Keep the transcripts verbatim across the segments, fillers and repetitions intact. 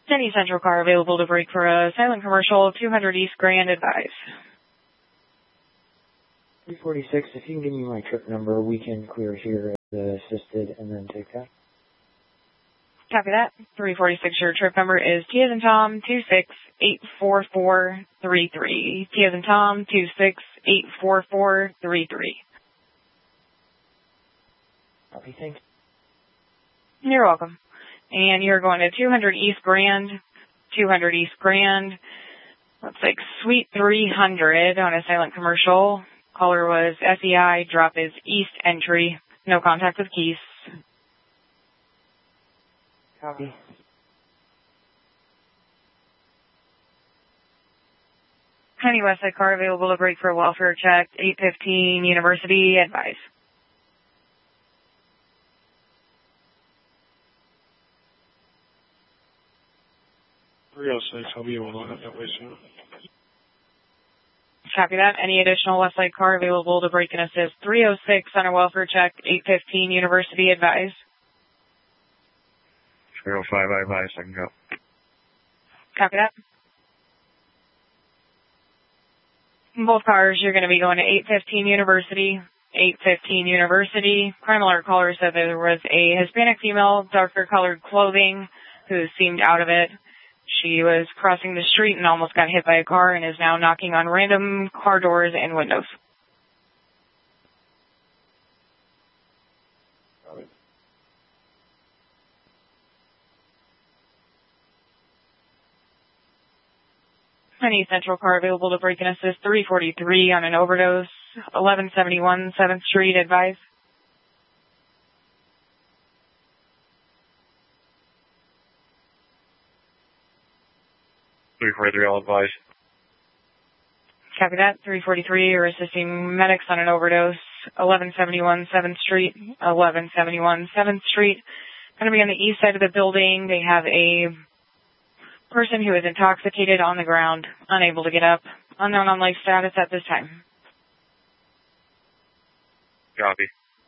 Any Central car available to break for a silent commercial, two hundred East Grand, advise. three forty-six, if you can give me my trip number, we can clear here as the assisted and then take that. Copy that. three forty-six, your trip number is T as in Tom, two six eight four four three three. T as in Tom, two six eight four four three three. Copy, thanks. You're welcome. And you're going to two hundred East Grand, two hundred East Grand. Looks like Suite three hundred on a silent commercial. Caller was S E I, drop is East Entry. No contact with keys. Copy. Any Westside car available to break for a welfare check, eight fifteen University, advise. three oh six, I'll be able to have that way soon. Copy that. Any additional Westside car available to break and assist, three oh six on a welfare check, eight fifteen University, advise. three oh five, I advise, I can go. Copy that. Both cars, you're going to be going to eight fifteen University, eight fifteen University. Crime alert caller said there was a Hispanic female, darker colored clothing, who seemed out of it. She was crossing the street and almost got hit by a car and is now knocking on random car doors and windows. Any Central car available to break and assist, three forty-three on an overdose, eleven seventy-one seventh Street, advise. three forty-three, I'll advise. Copy that. three forty-three, you're assisting medics on an overdose, eleven seventy-one seventh Street, eleven seventy-one seventh Street. Going to be on the east side of the building. They have a person who is intoxicated on the ground, unable to get up, unknown on life status at this time. Copy.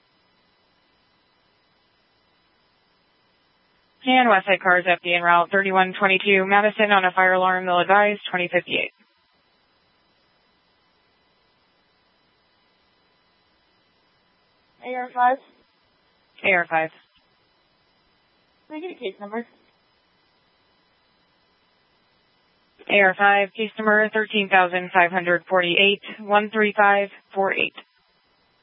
And Westside cars F D en route, thirty-one twenty-two Madison on a fire alarm, they'll advise, twenty fifty-eight. A R five. A R five. Can I get a case number? A R five, case number thirteen thousand five hundred forty-eight, one three five four eight.